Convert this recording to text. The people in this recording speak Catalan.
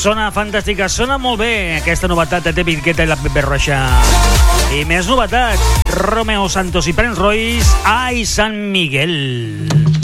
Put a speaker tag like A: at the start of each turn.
A: Sona fantàstica, sona molt bé aquesta novetat de David Guetta i la Pepe Roxa. I més novetats, Romeo Santos i Prince Royce, Ai San Miguel.